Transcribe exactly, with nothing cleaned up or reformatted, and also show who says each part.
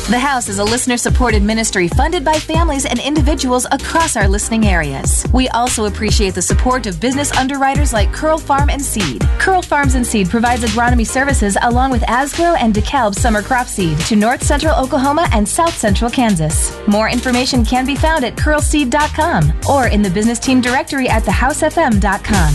Speaker 1: The House is a listener-supported ministry funded by families and individuals across our listening areas. We also appreciate the support of business underwriters like Curl Farm and Seed. Curl Farms and Seed provides agronomy services along with Asgrow and DeKalb summer crop seed to north central Oklahoma and south central Kansas. More information can be found at curl seed dot com or in the business team directory at the house f m dot com.